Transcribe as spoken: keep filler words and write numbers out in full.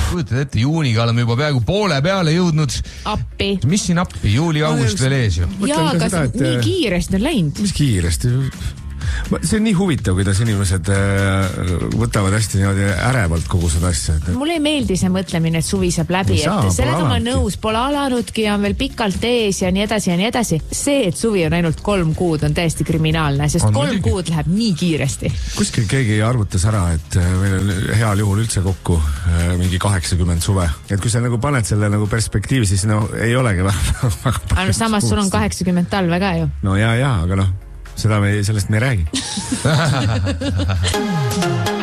kujutad ette, juuniga oleme juba peaaegu poole peale jõudnud. Appi. Mis siin appi? Juuli-august veel ees ju. Jaa, kas seda, et... nii kiiresti on läinud? Mis kiiresti? See on nii huvitav, kuidas inimesed võtavad hästi niimoodi ärevalt kogu seda asja. Mulle ei meeldi see mõtlemine, et suvi saab läbi, saa, et sellega ma nõus, pole alanudki ja on veel pikalt ees ja nii edasi ja nii edasi. See, et suvi on ainult kolm kuud, on täiesti kriminaalne, sest on kolm muidugi. Kuud läheb nii kiiresti. Kuskil keegi arvutas ära, et meil on heal juhul üldse kokku mingi kaheksakümmend suve. Et kui sa nagu paned selle nagu perspektiivi, siis no ei olegi väga palju. Samas sul on kaheksakümmend talve ka ju. No jaa, jaa, aga noh, seda me, sellest me ei räägi.